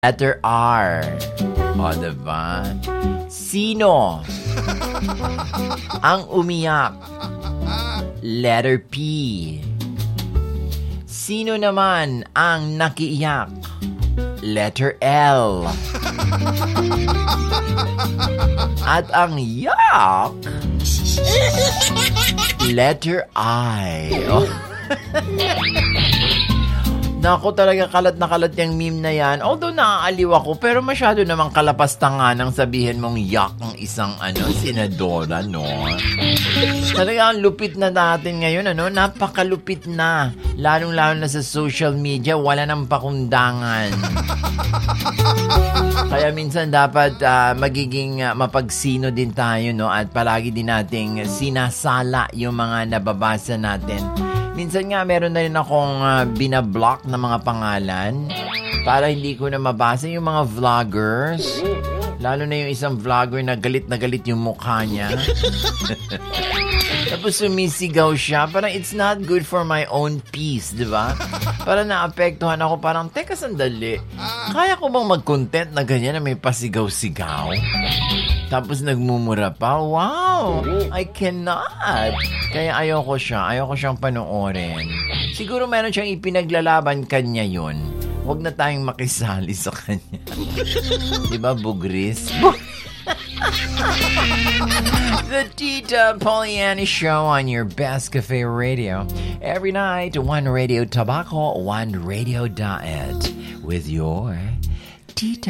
Letter R. O, diba? Sino ang umiyak? Letter P. Sino naman ang nakiiyak? Letter L. At ang yak? Letter I. Oh. Naku, talaga kalat na kalat yung meme na yan. Although naaaliw ako, pero masyado namang kalapastangan ng sabihin mong yak ng isang senadora, no? Talaga ang lupit na natin ngayon, Napakalupit na. Lalong-lalo na sa social media, wala nang pakundangan. Kaya minsan dapat magiging mapagsino din tayo, no? At palagi din nating sinasala yung mga nababasa natin. Minsan nga, meron na rin akong binablock na mga pangalan para hindi ko na mabasa yung mga vloggers. Lalo na yung isang vlogger na galit yung mukha niya. Tapos sumisigaw siya. Parang it's not good for my own peace, di ba? Parang naapektuhan ako. Parang, teka sandali. Kaya ko bang mag-content na ganyan na may pasigaw-sigaw? Tapos nagmumura pa. Wow! I cannot! Kaya ayoko siyang panoorin. Siguro meron siyang ipinaglalaban kanya yun. Huwag na tayong makisali sa kanya. Diba, bugris? The Tita Poliani Show on your Best Cafe Radio. Every night, one Radio Tabaco, one Radio Diet. With your Tita